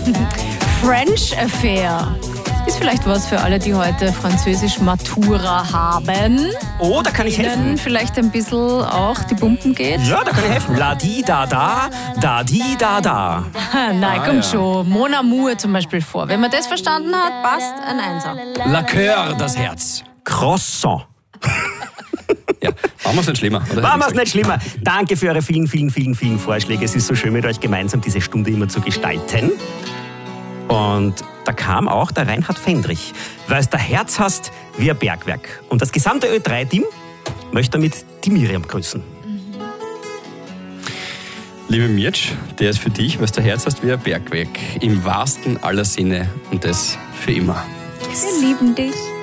French Affair. Ist vielleicht was für alle, die heute Französisch Matura haben. Oh, da kann ich helfen. Ihnen vielleicht ein bisschen auch die Pumpen geht. Ja, da kann ich helfen. La di da da di da da. Nein, kommt schon. Mon Amour zum Beispiel vor. Wenn man das verstanden hat, passt ein Einser. La Coeur, das Herz. Croissant. Ja, machen wir es nicht schlimmer. Oder? Machen wir es nicht schlimmer. Danke für eure vielen Vorschläge. Es ist so schön, mit euch gemeinsam diese Stunde immer zu gestalten. Und da kam auch der Reinhard Fendrich, weil es der Herz hast wie ein Bergwerk. Und das gesamte Ö3-Team möchte damit die Miriam grüßen. Liebe Mirtsch, der ist für dich, weil du Herz hast wie ein Bergwerk. Im wahrsten aller Sinne und das für immer. Wir lieben dich.